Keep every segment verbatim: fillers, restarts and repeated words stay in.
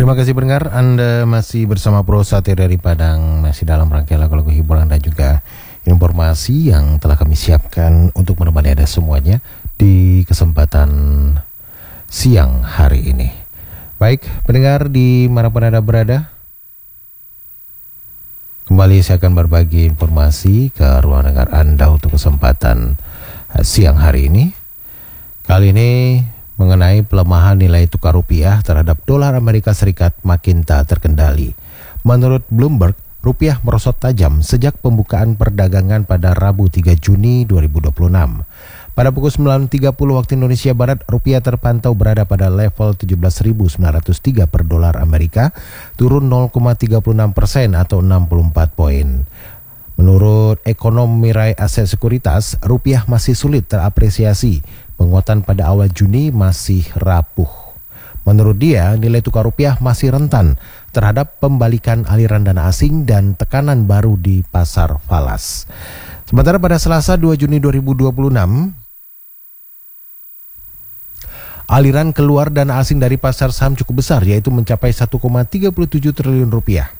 Terima kasih pendengar, Anda masih bersama Pro Satir dari Padang, masih dalam rangkaian lagu-lagu hiburan dan juga informasi yang telah kami siapkan untuk menemani Anda semuanya di kesempatan siang hari ini. Baik, pendengar dimanapun Anda berada, kembali saya akan berbagi informasi ke ruang dengar Anda untuk kesempatan siang hari ini. Kali ini mengenai pelemahan nilai tukar rupiah terhadap dolar Amerika Serikat makin tak terkendali. Menurut Bloomberg, rupiah merosot tajam sejak pembukaan perdagangan pada Rabu tiga Juni dua ribu dua puluh enam. Pada pukul sembilan tiga puluh waktu Indonesia Barat, rupiah terpantau berada pada level tujuh belas ribu sembilan ratus tiga per dolar Amerika, turun nol koma tiga enam persen atau enam puluh empat poin. Menurut ekonom Mirai Aset Sekuritas, rupiah masih sulit terapresiasi. Penguatan pada awal Juni masih rapuh. Menurut dia, nilai tukar rupiah masih rentan terhadap pembalikan aliran dana asing dan tekanan baru di pasar falas. Sementara pada Selasa dua Juni dua ribu dua puluh enam, aliran keluar dana asing dari pasar saham cukup besar, yaitu mencapai satu koma tiga tujuh triliun rupiah.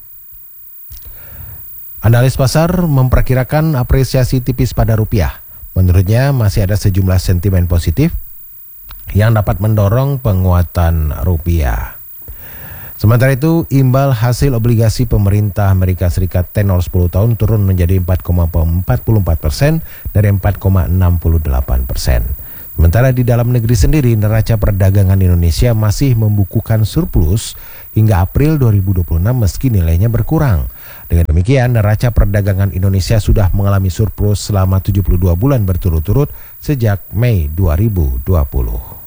Analis pasar memperkirakan apresiasi tipis pada rupiah. Menurutnya masih ada sejumlah sentimen positif yang dapat mendorong penguatan rupiah. Sementara itu, imbal hasil obligasi pemerintah Amerika Serikat tenor sepuluh tahun turun menjadi empat koma empat empat persen dari empat koma enam delapan persen. Sementara di dalam negeri sendiri, neraca perdagangan Indonesia masih membukukan surplus hingga April dua ribu dua puluh enam meski nilainya berkurang. Dengan demikian, neraca perdagangan Indonesia sudah mengalami surplus selama tujuh puluh dua bulan berturut-turut sejak Mei dua ribu dua puluh.